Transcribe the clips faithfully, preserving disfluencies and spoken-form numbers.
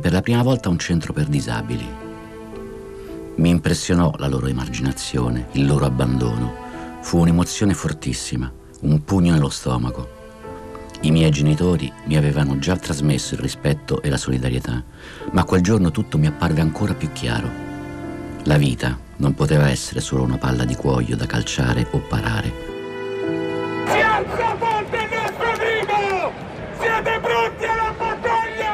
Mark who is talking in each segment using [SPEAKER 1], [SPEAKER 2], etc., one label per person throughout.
[SPEAKER 1] per la prima volta un centro per disabili. Mi impressionò la loro emarginazione, il loro abbandono. Fu un'emozione fortissima, un pugno nello stomaco. I miei genitori mi avevano già trasmesso il rispetto e la solidarietà, ma quel giorno tutto mi apparve ancora più chiaro. La vita non poteva essere solo una palla di cuoio da calciare o parare.
[SPEAKER 2] Si alza forte il nostro grido! Siete pronti alla battaglia?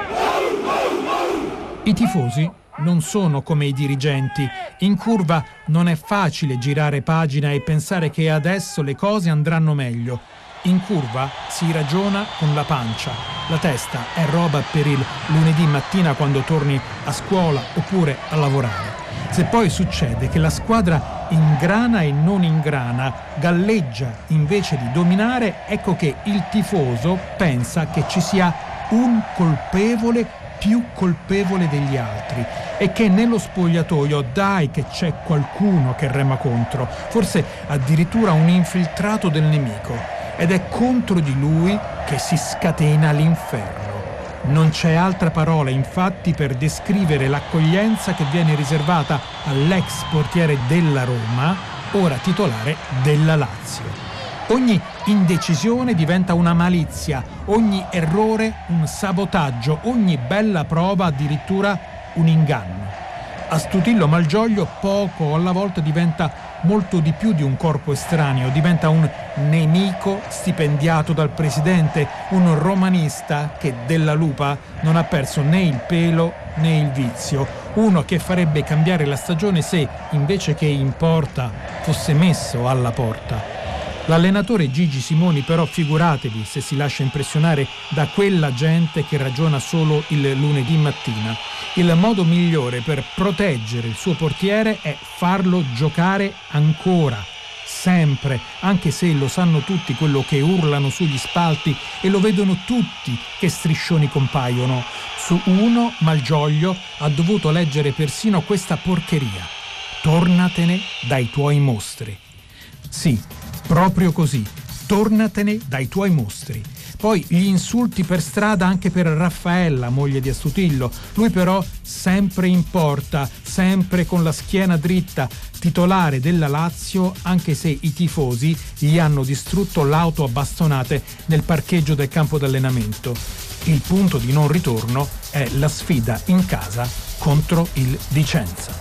[SPEAKER 3] I tifosi non sono come i dirigenti. In curva non è facile girare pagina e pensare che adesso le cose andranno meglio. In curva si ragiona con la pancia. La testa è roba per il lunedì mattina quando torni a scuola oppure a lavorare. Se poi succede che la squadra ingrana e non ingrana, galleggia invece di dominare, ecco che il tifoso pensa che ci sia un colpevole più colpevole degli altri e che nello spogliatoio dai che c'è qualcuno che rema contro, forse addirittura un infiltrato del nemico. Ed è contro di lui che si scatena l'inferno. Non c'è altra parola, infatti, per descrivere l'accoglienza che viene riservata all'ex portiere della Roma, ora titolare della Lazio. Ogni indecisione diventa una malizia, ogni errore un sabotaggio, ogni bella prova addirittura un inganno. A Stutillo Malgioglio poco alla volta diventa molto di più di un corpo estraneo, diventa un nemico stipendiato dal presidente, un romanista che della lupa non ha perso né il pelo né il vizio, uno che farebbe cambiare la stagione se, invece che in porta, fosse messo alla porta. L'allenatore Gigi Simoni però figuratevi se si lascia impressionare da quella gente che ragiona solo il lunedì mattina. Il modo migliore per proteggere il suo portiere è farlo giocare ancora, sempre, anche se lo sanno tutti quello che urlano sugli spalti e lo vedono tutti che striscioni compaiono. Su uno Malgioglio ha dovuto leggere persino questa porcheria: tornatene dai tuoi mostri. Sì, proprio così, tornatene dai tuoi mostri. Poi gli insulti per strada anche per Raffaella, moglie di Astutillo. Lui però sempre in porta, sempre con la schiena dritta, titolare della Lazio, anche se i tifosi gli hanno distrutto l'auto a bastonate nel parcheggio del campo d'allenamento. Il punto di non ritorno è la sfida in casa contro il Vicenza.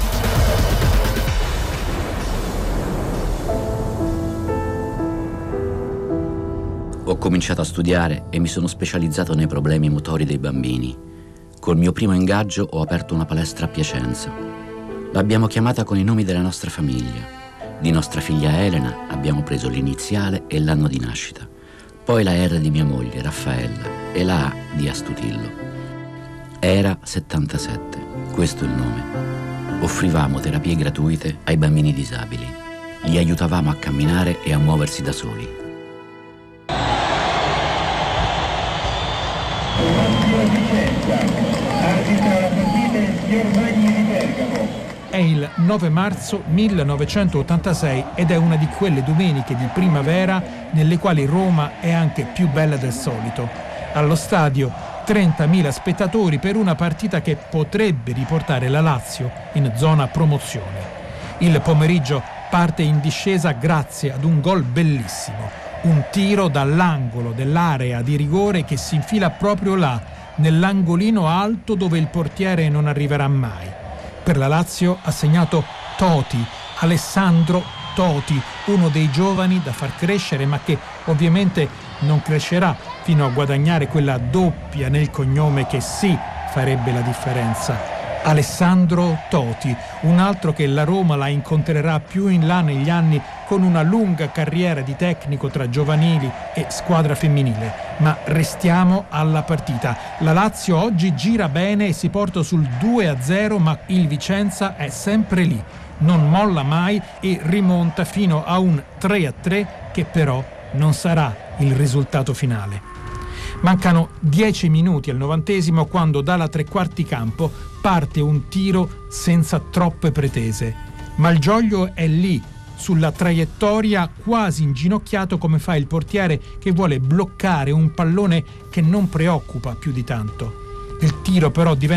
[SPEAKER 1] Ho cominciato a studiare e mi sono specializzato nei problemi motori dei bambini. Col mio primo ingaggio ho aperto una palestra a Piacenza. L'abbiamo chiamata con i nomi della nostra famiglia. Di nostra figlia Elena abbiamo preso l'iniziale e l'anno di nascita. Poi la R di mia moglie, Raffaella, e la A di Astutillo. Era settantasette, questo è il nome. Offrivamo terapie gratuite ai bambini disabili. Li aiutavamo a camminare e a muoversi da soli.
[SPEAKER 3] È il nove marzo millenovecentottantasei ed è una di quelle domeniche di primavera nelle quali Roma è anche più bella del solito. Allo stadio trentamila spettatori per una partita che potrebbe riportare la Lazio in zona promozione. Il pomeriggio parte in discesa grazie ad un gol bellissimo, un tiro dall'angolo dell'area di rigore che si infila proprio là, nell'angolino alto dove il portiere non arriverà mai. Per la Lazio ha segnato Toti, Alessandro Toti, uno dei giovani da far crescere, ma che ovviamente non crescerà fino a guadagnare quella doppia nel cognome che sì farebbe la differenza. Alessandro Toti, un altro che la Roma la incontrerà più in là negli anni con una lunga carriera di tecnico tra giovanili e squadra femminile. Ma restiamo alla partita. La Lazio oggi gira bene e si porta sul due a zero, ma il Vicenza è sempre lì, non molla mai e rimonta fino a un tre a tre che però non sarà il risultato finale. Mancano dieci minuti al novantesimo quando dalla tre quarti campo parte un tiro senza troppe pretese. Malgioglio è lì, sulla traiettoria, quasi inginocchiato come fa il portiere che vuole bloccare un pallone che non preoccupa più di tanto. Il tiro però diventa